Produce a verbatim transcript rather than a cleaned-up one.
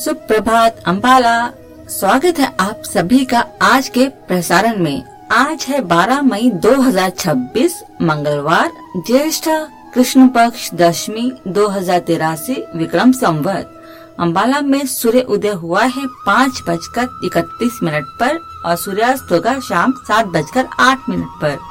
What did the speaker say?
सुप्रभात अंबाला। स्वागत है आप सभी का आज के प्रसारण में। आज है बारह मई दो हज़ार छब्बीस मंगलवार, ज्येष्ठ कृष्ण पक्ष दशमी दो हजार तिरासी विक्रम संवत। अंबाला में सूर्य उदय हुआ है पाँच बजकर इकतीस मिनट पर और सूर्यास्त होगा शाम सात बजकर आठ मिनट पर।